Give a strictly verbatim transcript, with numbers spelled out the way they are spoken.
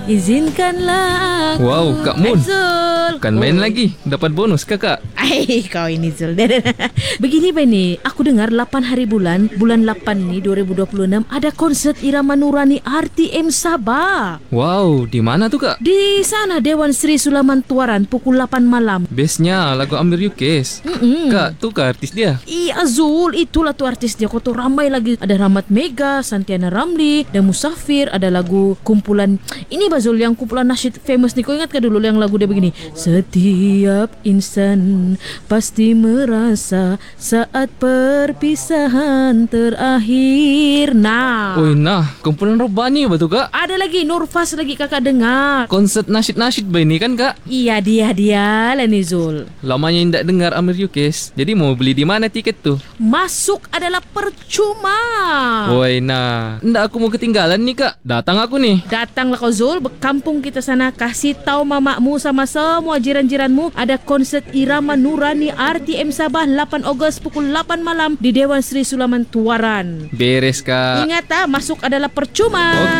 Izinkanlah aku. Wow, Kak Mun. Zul. Kan main oh. lagi. Dapat bonus kakak. Ay, kau ini Zul. Begini Bani, aku dengar lapan hari bulan, bulan lapan ni dua ribu dua puluh enam ada konsert Irama Nurani R T M Sabah. Wow, di mana tuh kak? Di sana Dewan Sri Sulaman Tuaran pukul lapan malam. Bestnya lagu Amir Yukes. Mm-mm. Kak, tuh kak artis dia. Iya Zul, itulah tuh artis dia. Kau tuh ramai lagi. Ada Rahmat Mega, Santiana Ramli, dan Musafir. Ada lagu kumpulan ini Bazul, yang kumpulan nasyid famous nih. Kau ingat kan dulu yang lagu dia begini? Setiap insan pasti merasa saat perpisahan terakhir. Nah. Oi, nah, kumpulan Robani apa tuh kak? Ada lagi Nurfas lagi kakak dengar. Konsert nasyid-nasyid ba ini kan kak? Iya dia dia lah nih Zul. Lamanya tidak dengar Amir Yukes. Jadi mau beli di mana tiket tuh? Masuk adalah percuma. Oi, nah, ndak aku mau ketinggalan nih kak. Datang aku nih. Datanglah kau Zul, berkampung kita sana. Kasih tahu mamakmu sama semua jiran-jiranmu ada konsert Irama Nurani R T M Sabah lapan Ogos pukul lapan malam di Dewan Sri Sulaman Tuaran. Beres kak. Ingat ah, masuk adalah percuma. Oke.